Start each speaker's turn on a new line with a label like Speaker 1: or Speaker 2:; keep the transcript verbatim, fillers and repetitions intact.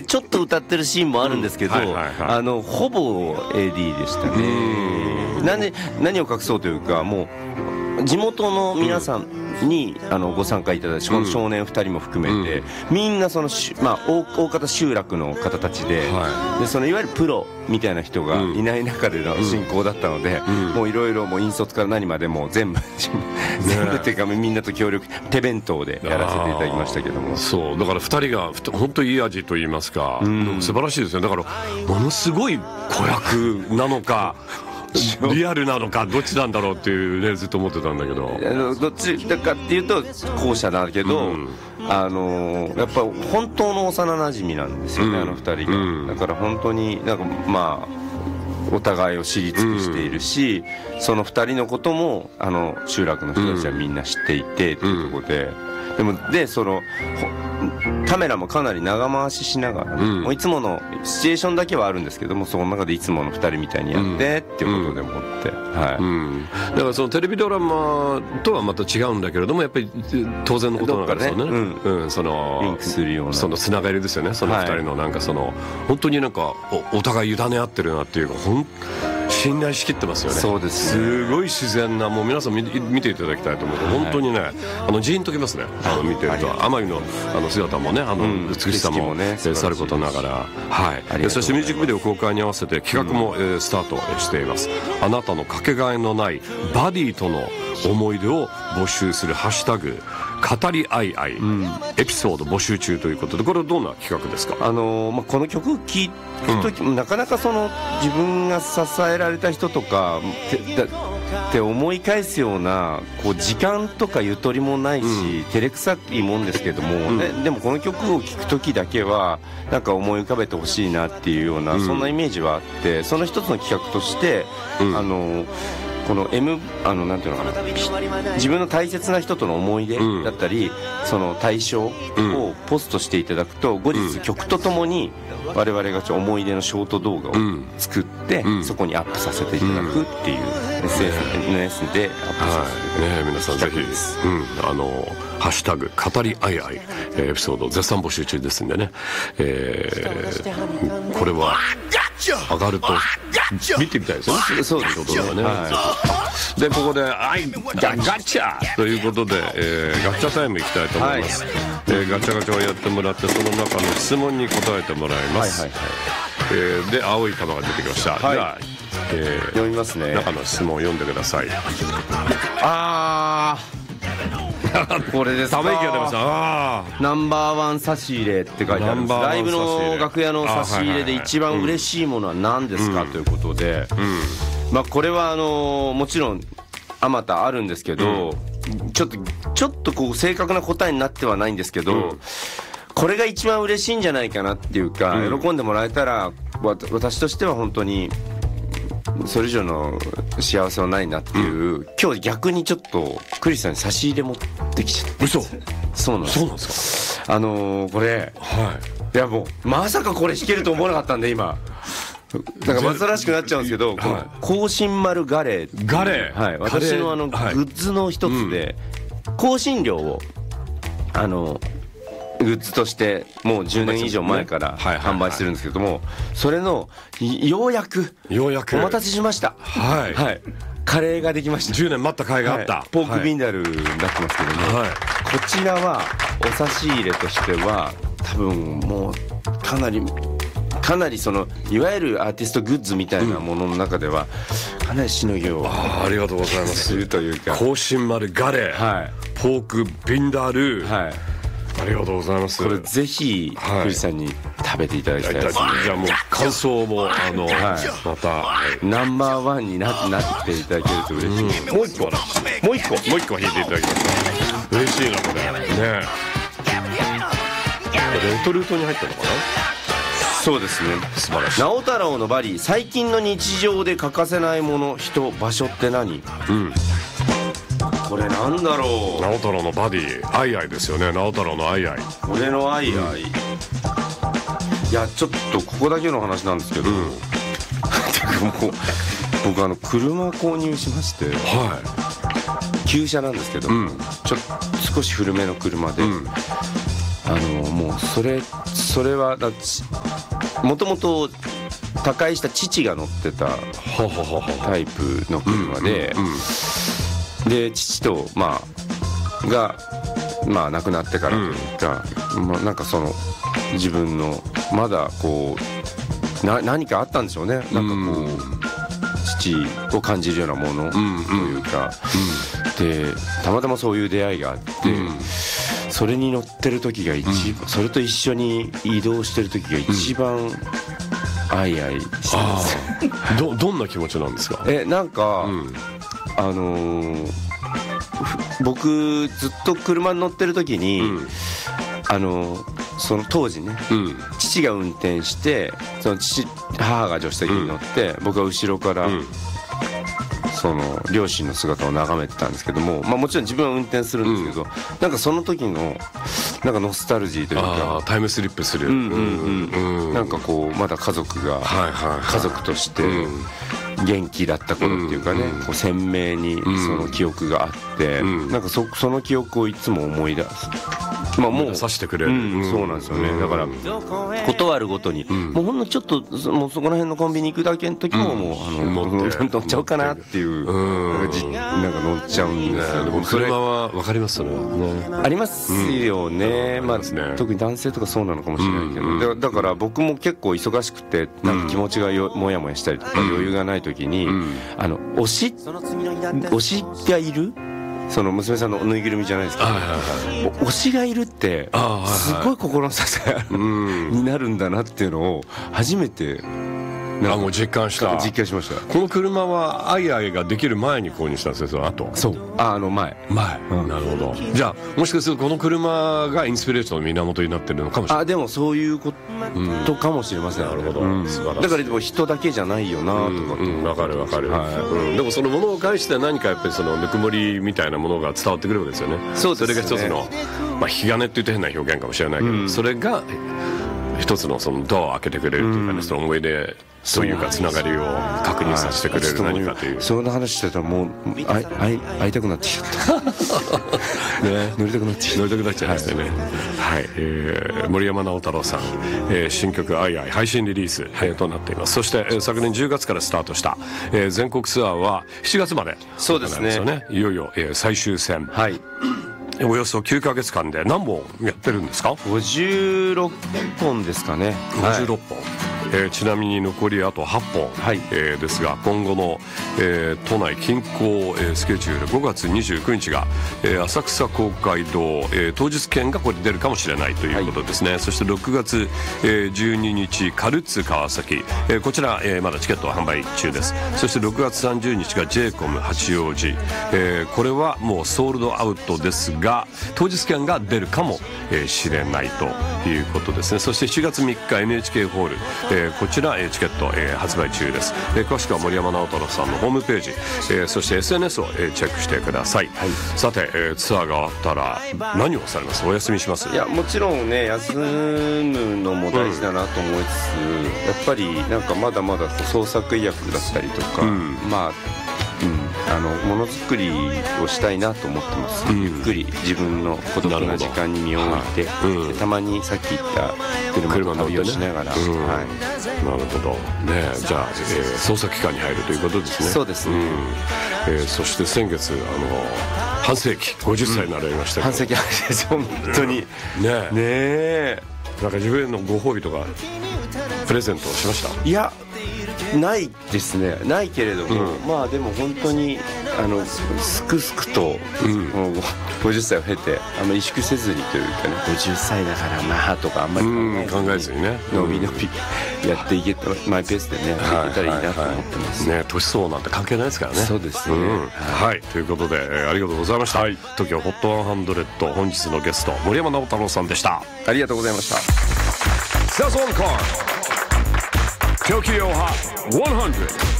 Speaker 1: ちょっと歌ってるシーンもあるんですけど、うんはいはいはい、あのほぼ エーディー でしたね。なんで何を隠そうというか、もう地元の皆さんに、うん、あのご参加いただいて、この少年ふたりも含めて、うん、みんなその、まあ、大, 大方集落の方たち で,、はい、でそのいわゆるプロみたいな人がいない中での進行だったので、うん、もういろいろ引率から何までも全部全部っていうか、みんなと協力手弁当でやらせていただきましたけども、
Speaker 2: そうだからふたりが本当にいい味と言いますか、うん、素晴らしいですね。だからものすごい子役なのかリアルなのかどっちなんだろうっていうね、ずっと思ってたんだけど、
Speaker 1: あのどっちだかっていうと後者だけど、うん、あのやっぱ本当の幼なじみなんですよね、うん、あのふたりが、うん、だから本当になんかまあお互いを知り尽くしているし、うん、そのふたりのこともあの集落の人たちはみんな知っていてっていうところで、うん、でもでそのカメラもかなり長回ししながら、ね、うん、もういつものシチュエーションだけはあるんですけども、その中でいつものふたりみたいにやって、うん、っていうことで思って、うん、はい、うん、
Speaker 2: だからそのテレビドラマとはまた違うんだけれども、やっぱり当然のことなんですよね、ね、うんうん、その
Speaker 1: リンクするような
Speaker 2: そのつながりですよね、そのふたりのなんかその、はい、本当になんか お, お互い委ね合ってるなっていうか、ほん信頼しきってますよね。
Speaker 1: そうです、ね、
Speaker 2: すごい自然な、もう皆さん 見, 見ていただきたいと思うと、はい、本当にね、あのジーンときますね、あの見てると、天城のあの姿もね、あの美しさも、うん、ね、さることながら、はい、そしてミュージックビデオ公開に合わせて企画も、うん、えー、スタートしています。あなたのかけがえのないバディとの思い出を募集するハッシュタグ語り合い合い、うん、エピソード募集中ということで、これはどんな企画ですか？
Speaker 1: あのーまあ、この曲を聴くとき、うん、なかなかその自分が支えられた人とかって思い返すようなこう時間とかゆとりもないし、うん、照れくさいもんですけども、うん、で, でもこの曲を聴くときだけはなんか思い浮かべてほしいなっていうような、うん、そんなイメージはあって、その一つの企画として、うん、あのーこの M あのなんていうのかな、自分の大切な人との思い出だったり、うん、その対象をポストしていただくと、後日曲とともに我々が思い出のショート動画を作って、うん、そこにアップさせていただくっていう エスエヌエス でアップさせていただく、
Speaker 2: はいね、皆さんぜひ、うん、あのハッシュタグ語り合い合いエピソード絶賛募集中ですんでね、えー、これは上がると見てみたいですよね。
Speaker 1: そうですよね、
Speaker 2: はい、でここであいガガチャということで、えー、ガチャタイムいきたいと思います、はい、えー、ガチャガチャをやってもらって、その中の質問に答えてもらいます、はいはいはい、えー、で青い玉が出てきました、はい、じゃあ、
Speaker 1: えー、読みますね。
Speaker 2: 中の質問を読んでください。
Speaker 1: あーこれですか。
Speaker 2: ため息が出ました。あ
Speaker 1: ナンバーワン差し入れって書いてあるんです。ライブの楽屋の差し入れで一番嬉しいものは何ですか、うん、ということで、うん、まあこれはあのー、もちろんあまたあるんですけど、うん、ちょっとちょっとこう正確な答えになってはないんですけど、うん、これが一番嬉しいんじゃないかなっていうか、うん、喜んでもらえたら私としては本当にそれ以上の幸せはないなっていう、うん、今日逆にちょっとクリスさんに差し入れ持ってきちゃった。
Speaker 2: 嘘。
Speaker 1: そうなんです。
Speaker 2: そうなんです
Speaker 1: か。あのー、これ、はい、いやもうまさかこれ弾けると思わなかったんで今だから煩わしくなっちゃうんですけど、はい、甲信丸ガレー
Speaker 2: ガレー、
Speaker 1: はい、私のあのグッズの一つで、はい、香辛料をあのグッズとしてもうじゅうねん以上前から販売してるんですけども、それのようやく
Speaker 2: ようやく
Speaker 1: お待たせしました、はい、はい、カレーができました。
Speaker 2: じゅうねん待った甲斐があった、
Speaker 1: はい、ポークビンダルになってますけども、はい、こちらはお差し入れとしては多分もうかなりかなりそのいわゆるアーティストグッズみたいなものの中ではかなりしのぎを、うん、
Speaker 2: あ, ありがとうございます
Speaker 1: するというか、
Speaker 2: 甲信丸ガレー、はい、ポークビンダル、はい、ありがとうございます。
Speaker 1: これぜひクリスさんに食べていただきたいですね、
Speaker 2: はい、じゃあもう感想もあの、はい、また、はい、
Speaker 1: ナンバーワンに な, なっていただけると嬉しい、うん、
Speaker 2: もう一個もう一個もう一個弾いていただきます嬉しいなこれね。レトルトに入ったのかな。
Speaker 1: そうですね、
Speaker 2: 素晴らしい。
Speaker 1: 直太朗のバリー、最近の日常で欠かせないもの、人、場所って何？うん、これなんだろう。
Speaker 2: 直太朗のバディ、アイアイですよね。直太朗のアイアイ、
Speaker 1: 俺のアイアイ、うん、いやちょっとここだけの話なんですけど、うん、もう僕あの車購入しまして、はい、旧車なんですけど、うん、ちょっと少し古めの車で、うん、ああのもうそれそれはだもともと他界した父が乗ってたタイプの車で、うんうんうん、で父とまあがまあ亡くなってからというか、うん、まあ、なんかその自分のまだこうな何かあったんでしょうね。なんかこう、うん、父を感じるようなものというか、うんうん、でたまたまそういう出会いがあって、うん、それに乗ってる時が一番、うん、それと一緒に移動してる時が一番、うん、あいあいしてます。
Speaker 2: ど, どんな気持ちなんですか？
Speaker 1: えなんか、うん、あのー、僕ずっと車に乗ってる時に、うん、あのー、その当時ね、うん、父が運転してその父母が助手席に乗って、うん、僕は後ろから、うん、その両親の姿を眺めてたんですけども、まあ、もちろん自分は運転するんですけど、うん、なんかその時のなんかノスタルジーというか
Speaker 2: タイムスリップする、
Speaker 1: うんうんうんうん、なんかこうまだ家族が家族として元気だった頃っていうかね、うんうん、こう鮮明にその記憶があって、うん、なんか そ, その記憶をいつも思い出す。まあ、もう
Speaker 2: さしてくれる、
Speaker 1: うん、そうなんですよね、うん、だから断るごとに、うん、もうほんのちょっともうそこら辺のコンビニ行くだけの時も、うん、もうあの乗っちゃおうかなっていう、うん、なんかじなんか乗っちゃうんですよ、ね、
Speaker 2: でも車は分かりますそれはね、
Speaker 1: ありますよね、うん、まあ、ね、特に男性とかそうなのかもしれないけど、うん、だ, だから僕も結構忙しくてなんか気持ちがよもやもやしたりとか、うん、余裕がない時に、うん、あの推し推しがいるその娘さんのぬいぐるみじゃないですか、はいはいはい、推しがいるってすごい心の支えになるんだなっていうのを初めて
Speaker 2: あもう実感した
Speaker 1: 実感しました。
Speaker 2: この車はアイアイができる前に購入したんですよ、その後。
Speaker 1: そうああの前
Speaker 2: 前、うん、なるほど。じゃあもしかするとこの車がインスピレーションの源になってるのかもしれない。
Speaker 1: あでもそういうことかもしれません、うん、
Speaker 2: なるほど、うん、素晴らしい。
Speaker 1: だからでも人だけじゃないよなとか、
Speaker 2: うんうん、分かる分かる、はい、うん、でもそのものを介して何かやっぱりそのぬくもりみたいなものが伝わってくるわけですよね。
Speaker 1: そうですね。
Speaker 2: それが一つの、まあ、引き金って言うと変な表現かもしれないけど、うん、それが一つのそのドアを開けてくれるというかね、うん、その思い出というかつながりを確認させてくれる何かという、
Speaker 1: そんな話してたらもう会い会い会いたくなってきちゃったね、乗りたくなってき
Speaker 2: 乗りたくなっちゃいましたね。はい、はい、えー、森山直太朗さん、えー、新曲「アイアイ」配信リリース、はい、となっています。そして、えー、昨年じゅうがつからスタートした、えー、全国ツアーはしちがつまで、
Speaker 1: そうですね、
Speaker 2: いよいよ、えー、最終戦、
Speaker 1: はい、
Speaker 2: およそきゅうかげつかんで何本やってるんですか？
Speaker 1: ごじゅうろっぽんですかね。
Speaker 2: ごじゅうろっぽん、はい、えー、ちなみに残りあとはっぽん、はい、えー、ですが今後の、えー、都内近郊、えー、スケジュールごがつにじゅうくにちが、えー、浅草公会堂、えー、当日券がこれ出るかもしれないということですね、はい、そしてろくがつ、えー、じゅうににちカルツ川崎、えー、こちら、えー、まだチケットは販売中です。そしてろくがつさんじゅうにちが ジェイコム 八王子、えー、これはもうソールドアウトですが当日券が出るかもしれないということですね。そしてしちがつみっか エヌエイチケー ホール、えー、こちら、えー、チケット、えー、発売中です。えー、詳しくは森山直太朗さんのホームページ、えー、そして エスエヌエス を、えー、チェックしてください、はい、さて、えー、ツアーが終わったら何をされます？お休みします？
Speaker 1: いやもちろんね休むのも大事だなと思いつつ、うん、やっぱりなんかまだまだこう創作意欲だったりとか、うん、まあうん、あのものづくりをしたいなと思ってます、うん、ゆっくり自分の孤独な時間に身を置いて、はい、うん、たまにさっき言った車の旅をしながら、うん、はい、
Speaker 2: なるほど、ね、じゃあ、えー、捜査機関に入るということですね。
Speaker 1: そうですね、うん、
Speaker 2: えー、そして先月あの半世紀ごじゅっさいになられましたけど、
Speaker 1: うん、半世紀本当に、
Speaker 2: うん、ね
Speaker 1: ねえ
Speaker 2: なんか自分へのご褒美とかプレゼントをしました？
Speaker 1: いやないですね、ないけれども、うん、まあでも本当にあのすくすくと、うん、ごじゅっさいを経てあんまり萎縮せずにというかね、ごじゅっさいだからまあとかあんまり
Speaker 2: 考えずにね、
Speaker 1: のびのびやっていけたマイペースでね、やっていけたらいいなと思ってます、
Speaker 2: はいはいはい、ね、年相なんて関係ないですからね。
Speaker 1: そうですね、うん、
Speaker 2: はい、はい、ということで、えー、ありがとうございました、はい、トキオ ホットひゃく、本日のゲスト森山直太朗さんでした。
Speaker 1: ありがとうございました。
Speaker 2: Says on car Tokyo Hot ひゃく